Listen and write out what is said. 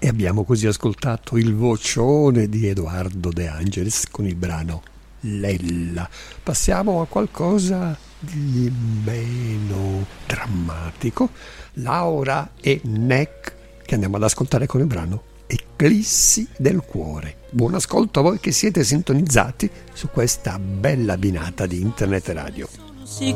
E abbiamo così ascoltato il vocione di Edoardo De Angelis con il brano Lella. Passiamo a qualcosa di meno drammatico. Laura e Neck, che andiamo ad ascoltare con il brano Eclissi del cuore. Buon ascolto a voi che siete sintonizzati su questa bella binata di Internet Radio.